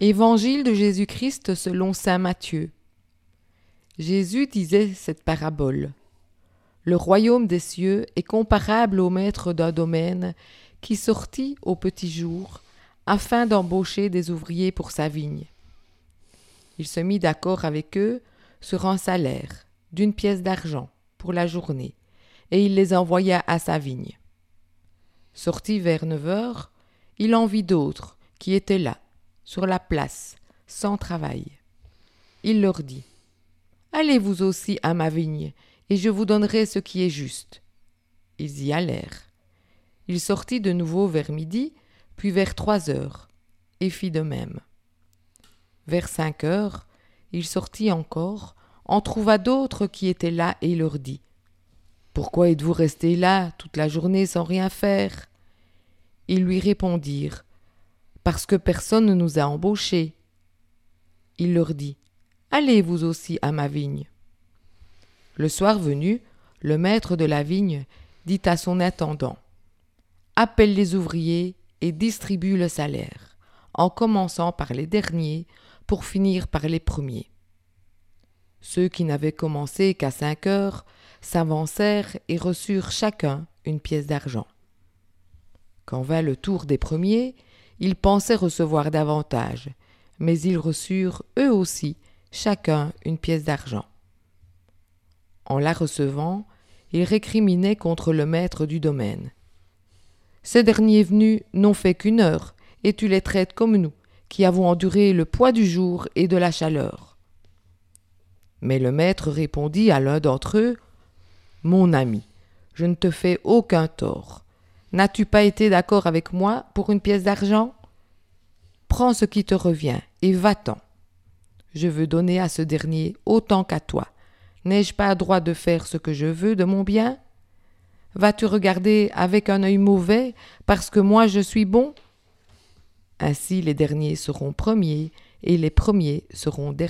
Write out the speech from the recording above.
Évangile de Jésus-Christ selon saint Matthieu. Jésus disait cette parabole. Le royaume des cieux est comparable au maître d'un domaine qui sortit au petit jour afin d'embaucher des ouvriers pour sa vigne. Il se mit d'accord avec eux sur un salaire d'1 pièce d'argent pour la journée, et il les envoya à sa vigne. Sorti vers 9 heures, il en vit d'autres qui étaient là, sur la place, sans travail. Il leur dit : « Allez vous aussi à ma vigne, et je vous donnerai ce qui est juste. » Ils y allèrent. Il sortit de nouveau vers midi, puis vers 3 heures, et fit de même. Vers 5 heures, il sortit encore, en trouva d'autres qui étaient là, et leur dit : « Pourquoi êtes-vous restés là toute la journée sans rien faire ?» Ils lui répondirent : « Parce que personne ne nous a embauchés. » Il leur dit : « Allez vous aussi à ma vigne. » Le soir venu, le maître de la vigne dit à son intendant : « Appelle les ouvriers et distribue le salaire, en commençant par les derniers pour finir par les premiers. » Ceux qui n'avaient commencé qu'à 5 heures s'avancèrent et reçurent chacun 1 pièce d'argent. Quand vint le tour des premiers, ils pensaient recevoir davantage, mais ils reçurent eux aussi chacun 1 pièce d'argent. En la recevant, ils récriminaient contre le maître du domaine. « Ces derniers venus n'ont fait qu'1 heure, et tu les traites comme nous, qui avons enduré le poids du jour et de la chaleur. » Mais le maître répondit à l'un d'entre eux : « Mon ami, je ne te fais aucun tort. N'as-tu pas été d'accord avec moi pour 1 pièce d'argent ? Prends ce qui te revient et va-t'en. Je veux donner à ce dernier autant qu'à toi. N'ai-je pas droit de faire ce que je veux de mon bien ? Vas-tu regarder avec un œil mauvais parce que moi je suis bon ? Ainsi les derniers seront premiers et les premiers seront derniers. »